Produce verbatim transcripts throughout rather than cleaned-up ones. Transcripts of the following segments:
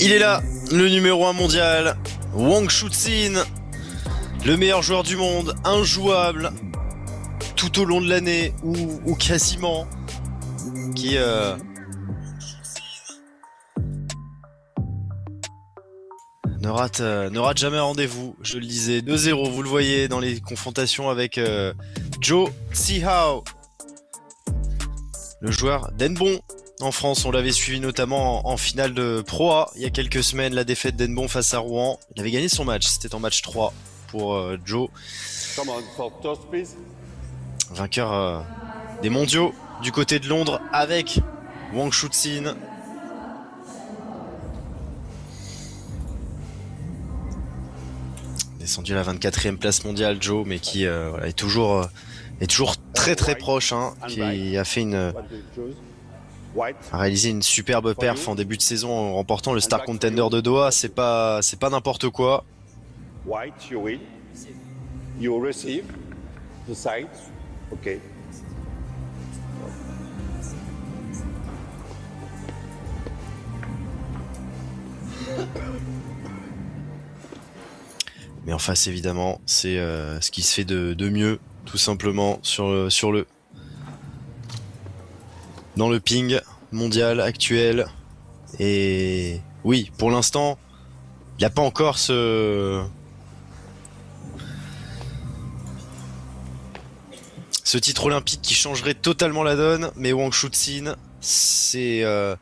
Il est là, le numéro un mondial, Wang Chuqin, le meilleur joueur du monde, injouable tout au long de l'année ou, ou quasiment, qui euh, ne rate euh, ne rate jamais un rendez-vous. Je le disais, deux zéro, vous le voyez dans les confrontations avec euh, Zhou Zhihao, le joueur d'Henbon. En France, on l'avait suivi notamment en, en finale de Pro A il y a quelques semaines, la défaite d'Henbon face à Rouen. Il avait gagné son match, c'était en match trois pour euh, Zhou. Vainqueur euh, des mondiaux du côté de Londres avec Wang Chuqin. Descendu à la vingt-quatrième place mondiale, Zhou, mais qui euh, voilà, est toujours euh, est toujours très très proche, hein, qui a fait une a réalisé une superbe perf en début de saison en remportant le Star Contender de Doha. C'est pas c'est pas n'importe quoi. White, you win. You receive the side. Okay. Mais en face, évidemment, c'est euh, ce qui se fait de, de mieux, tout simplement, sur le, sur le dans le ping mondial actuel. Et oui, pour l'instant, il n'y a pas encore ce ce titre olympique qui changerait totalement la donne. Mais Wang Chuqin, c'est euh,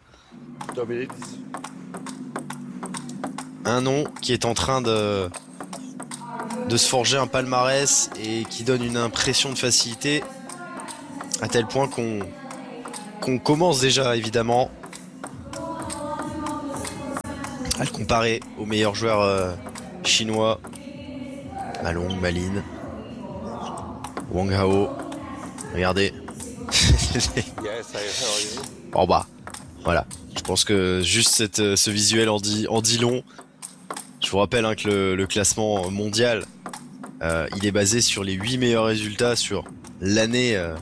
un nom qui est en train de de se forger un palmarès et qui donne une impression de facilité à tel point qu'on qu'on commence déjà évidemment à le comparer aux meilleurs joueurs euh, chinois, Malong, Malin, Wang Hao. Regardez. Bon bah voilà, je pense que juste cette, ce visuel en dit, en dit long. Je vous rappelle hein, que le, le classement mondial euh, il est basé sur les huit meilleurs résultats sur l'année, euh,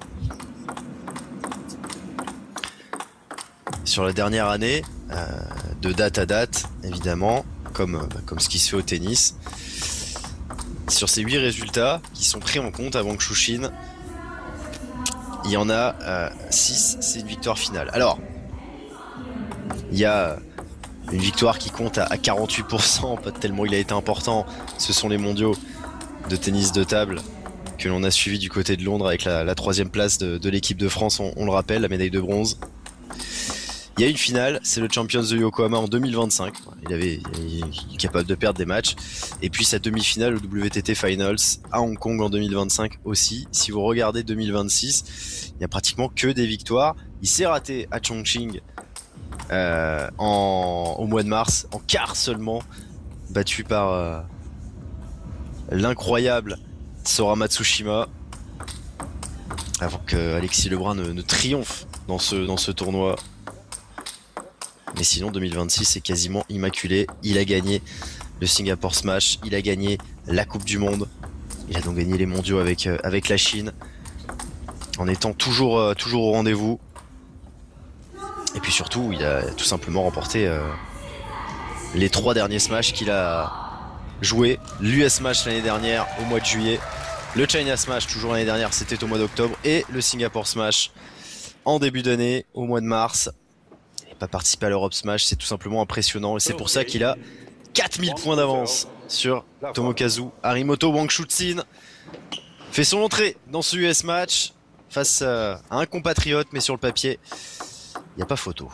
sur la dernière année, euh, de date à date évidemment, comme, euh, comme ce qui se fait au tennis. Sur ces huit résultats qui sont pris en compte à Wang Chuqin, il y en a euh, six, c'est une victoire finale. Alors, il y a une victoire qui compte à quarante-huit pour cent, pas tellement il a été important. Ce sont les mondiaux de tennis de table que l'on a suivi du côté de Londres avec la, la troisième place de, de l'équipe de France, on, on le rappelle, la médaille de bronze. Il y a une finale, c'est le Champions de Yokohama en deux mille vingt-cinq. Il avait, il est capable de perdre des matchs. Et puis sa demi-finale au W T T Finals à Hong Kong en deux mille vingt-cinq aussi. Si vous regardez deux mille vingt-six, il n'y a pratiquement que des victoires. Il s'est raté à Chongqing euh, en, au mois de mars, en quart seulement, battu par euh, l'incroyable Sora Matsushima, avant que Alexis Lebrun ne, ne triomphe dans ce, dans ce tournoi. Mais sinon deux mille vingt-six c'est quasiment immaculé. Il a gagné le Singapore Smash, il a gagné la Coupe du Monde, il a donc gagné les mondiaux avec, euh, avec la Chine, en étant toujours, euh, toujours au rendez-vous. Et puis surtout il a tout simplement remporté euh, les trois derniers Smash qu'il a joué. L'U S Smash l'année dernière au mois de juillet, le China Smash toujours l'année dernière c'était au mois d'octobre, et le Singapore Smash en début d'année au mois de mars. Pas participer à l'Europe Smash, c'est tout simplement impressionnant, et c'est pour ça qu'il a quatre mille points d'avance sur Tomokazu Harimoto. Wang Chuqin fait son entrée dans ce U S match face à un compatriote, mais sur le papier il n'y a pas photo.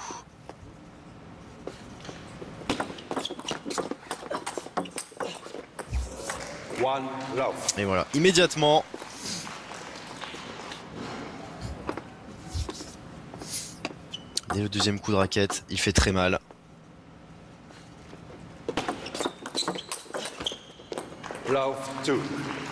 Et voilà, immédiatement dès le deuxième coup de raquette, il fait très mal. Love two.